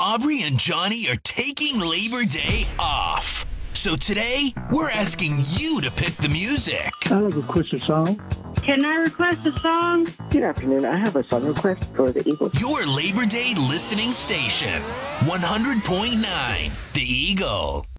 Aubrey and Johnny are taking Labor Day off. So today, we're asking you to pick the music. I like a Christmas song. Can I request a song? Good afternoon. I have a song request for the Eagles. Your Labor Day listening station, 100.9 The Eagle.